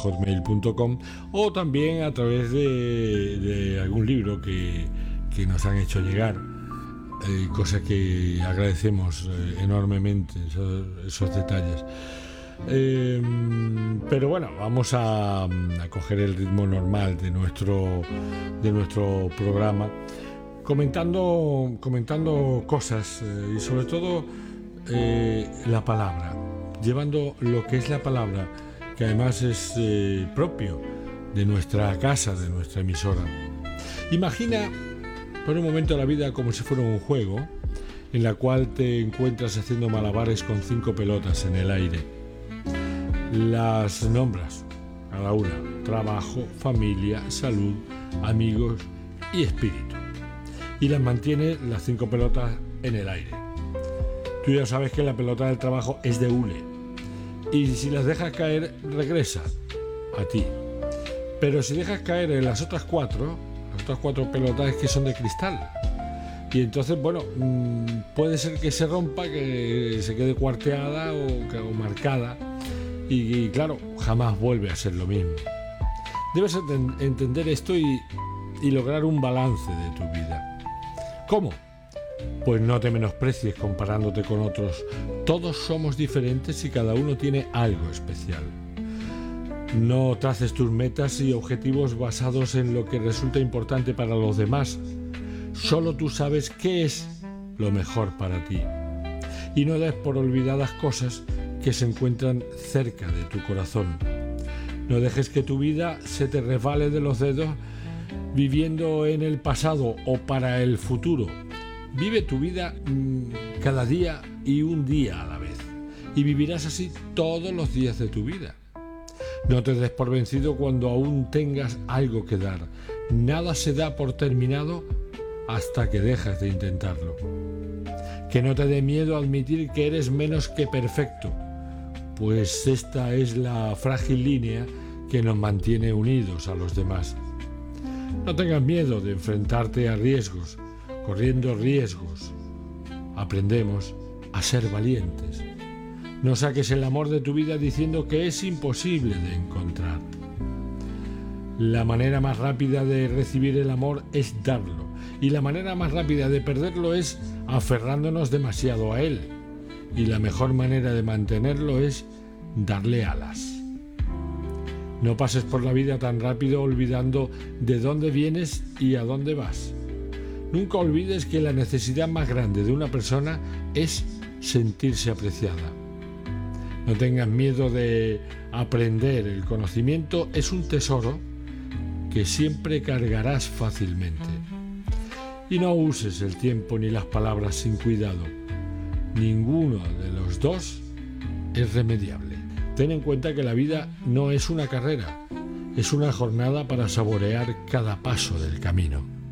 @hotmail.com, o también a través de algún libro que nos han hecho llegar, cosa que agradecemos enormemente, esos detalles. Pero bueno, vamos a coger el ritmo normal de nuestro programa, comentando cosas, y sobre todo la palabra, llevando lo que es la palabra, que además es propio de nuestra casa, de nuestra emisora. Imagina por un momento la vida como si fuera un juego en la cual te encuentras haciendo malabares con 5 pelotas en el aire. Las nombras a la una: trabajo, familia, salud, amigos y espíritu. Y las mantienes, las 5 pelotas, en el aire. Tú ya sabes que la pelota del trabajo es de hule, y si las dejas caer, regresa a ti. Pero si dejas caer en las otras 4 pelotas, es que son de cristal. Y entonces, bueno, puede ser que se rompa, que se quede cuarteada o marcada. Y claro, jamás vuelve a ser lo mismo. Debes entender esto y lograr un balance de tu vida. ¿Cómo? Pues no te menosprecies comparándote con otros. Todos somos diferentes y cada uno tiene algo especial. No traces tus metas y objetivos basados en lo que resulta importante para los demás. Solo tú sabes qué es lo mejor para ti. Y no des por olvidadas cosas que se encuentran cerca de tu corazón. No dejes que tu vida se te resbale de los dedos viviendo en el pasado o para el futuro. Vive tu vida cada día y un día a la vez, y vivirás así todos los días de tu vida. No te des por vencido cuando aún tengas algo que dar. Nada se da por terminado hasta que dejas de intentarlo. Que no te dé miedo admitir que eres menos que perfecto, pues esta es la frágil línea que nos mantiene unidos a los demás. No tengas miedo de enfrentarte a riesgos. Corriendo riesgos, aprendemos a ser valientes. No saques el amor de tu vida diciendo que es imposible de encontrar. La manera más rápida de recibir el amor es darlo, y la manera más rápida de perderlo es aferrándonos demasiado a él, y la mejor manera de mantenerlo es darle alas. No pases por la vida tan rápido olvidando de dónde vienes y a dónde vas. Nunca olvides que la necesidad más grande de una persona es sentirse apreciada. No tengas miedo de aprender. El conocimiento es un tesoro que siempre cargarás fácilmente. Y no uses el tiempo ni las palabras sin cuidado. Ninguno de los dos es remediable. Ten en cuenta que la vida no es una carrera, es una jornada para saborear cada paso del camino.